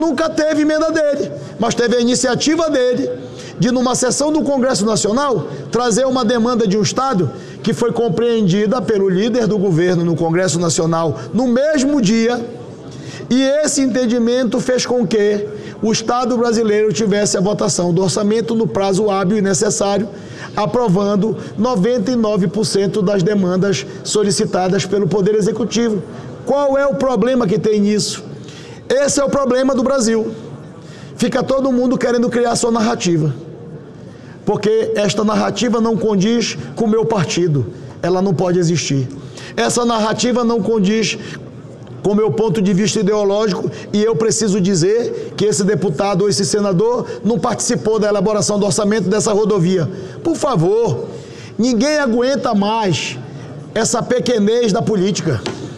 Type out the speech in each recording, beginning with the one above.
Nunca teve emenda dele, mas teve a iniciativa dele de, numa sessão do Congresso Nacional, trazer uma demanda de um Estado que foi compreendida pelo líder do governo no Congresso Nacional no mesmo dia, e esse entendimento fez com que o Estado brasileiro tivesse a votação do orçamento no prazo hábil e necessário, aprovando 99% das demandas solicitadas pelo Poder Executivo. Qual é o problema que tem nisso? Esse é o problema do Brasil. Fica todo mundo querendo criar sua narrativa, porque esta narrativa não condiz com o meu partido, ela não pode existir. Essa narrativa não condiz com o meu ponto de vista ideológico, e eu preciso dizer que esse deputado ou esse senador não participou da elaboração do orçamento dessa rodovia. Por favor, ninguém aguenta mais essa pequenez da política.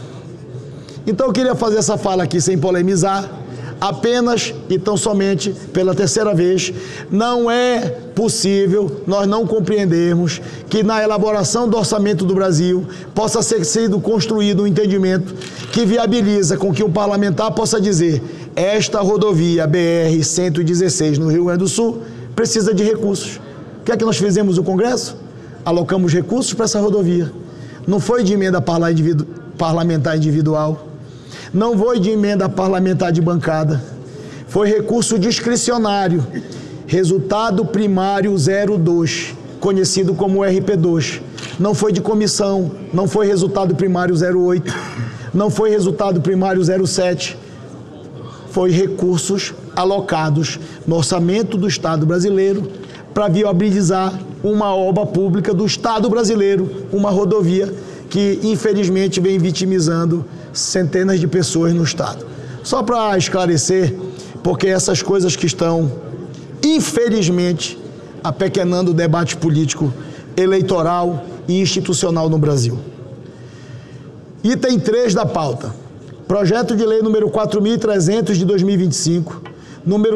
Então eu queria fazer essa fala aqui sem polemizar, apenas e tão somente pela terceira vez. Não é possível nós não compreendermos que na elaboração do orçamento do Brasil possa ser sido construído um entendimento que viabiliza com que um parlamentar possa dizer: esta rodovia BR-116 no Rio Grande do Sul precisa de recursos. O que é que nós fizemos no Congresso? Alocamos recursos para essa rodovia. Não foi de emenda parlamentar individual, não foi de emenda parlamentar de bancada, foi recurso discricionário, resultado primário 02, conhecido como RP2. Não foi de comissão, não foi resultado primário 08, não foi resultado primário 07, foi recursos alocados no orçamento do Estado brasileiro para viabilizar uma obra pública do Estado brasileiro, uma rodovia que infelizmente vem vitimizando centenas de pessoas no Estado. Só para esclarecer, porque essas coisas que estão, infelizmente, apequenando o debate político, eleitoral e institucional no Brasil. Item 3 da pauta. Projeto de lei número 4.300 de 2025, número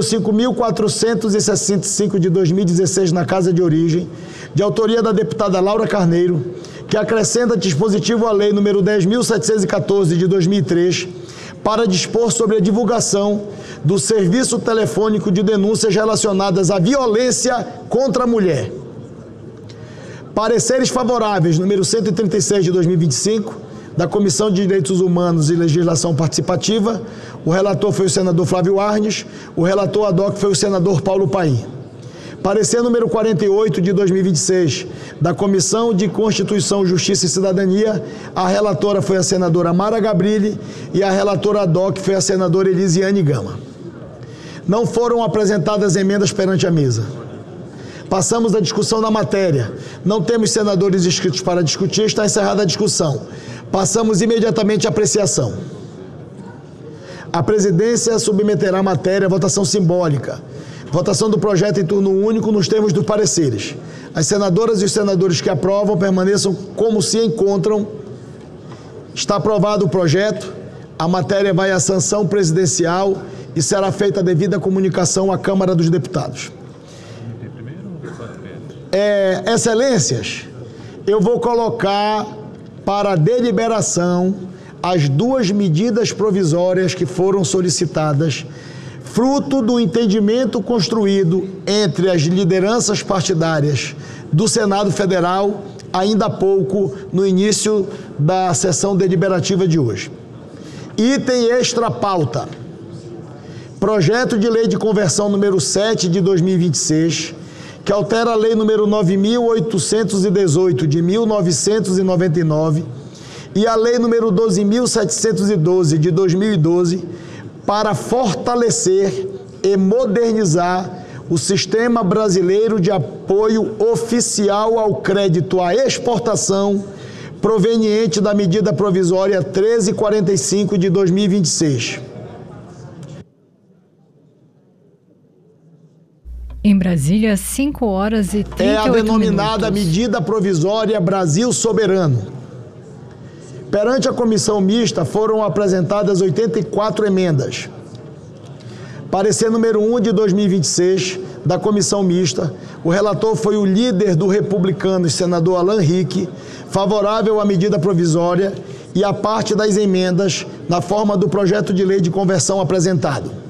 5.465 de 2016 na Casa de Origem, de autoria da deputada Laura Carneiro, que acrescenta dispositivo à lei número 10.714 de 2003 para dispor sobre a divulgação do serviço telefônico de denúncias relacionadas à violência contra a mulher. Pareceres favoráveis, número 136 de 2025, da Comissão de Direitos Humanos e Legislação Participativa. O relator foi o senador Flávio Arnes, o relator ad hoc foi o senador Paulo Paim. Parecer número 48 de 2026, da Comissão de Constituição, Justiça e Cidadania, a relatora foi a senadora Mara Gabrilli e a relatora ad hoc foi a senadora Elisiane Gama. Não foram apresentadas emendas perante a mesa. Passamos a discussão da matéria. Não temos senadores inscritos para discutir, está encerrada a discussão. Passamos imediatamente à apreciação. A presidência submeterá a matéria à votação simbólica. Votação do projeto em turno único nos termos dos pareceres. As senadoras e os senadores que aprovam permaneçam como se encontram. Está aprovado o projeto. A matéria vai à sanção presidencial e será feita a devida comunicação à Câmara dos Deputados. Excelências, eu vou colocar para deliberação as duas medidas provisórias que foram solicitadas, fruto do entendimento construído entre as lideranças partidárias do Senado Federal, ainda há pouco, no início da sessão deliberativa de hoje. Item extra pauta. Projeto de lei de conversão número 7 de 2026, que altera a lei número 9.818 de 1999 e a lei número 12.712 de 2012, para fortalecer e modernizar o sistema brasileiro de apoio oficial ao crédito à exportação, proveniente da medida provisória 1345 de 2026. Em Brasília, 5h38 É a denominada medida provisória Brasil Soberano. Perante a comissão mista foram apresentadas 84 emendas. Parecer número 1 de 2026 da comissão mista, o relator foi o líder do Republicanos, senador Alan Rick, favorável à medida provisória e à parte das emendas na forma do projeto de lei de conversão apresentado.